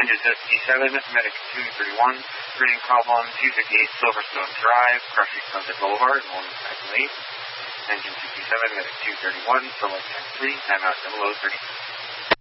Engine 57, Medic 231, reading problem 258 Silverstone Drive, Crushing Sunset Boulevard, Morning Cycle 8. Engine 57, Medic 231, Select 10-3, timeout 0030.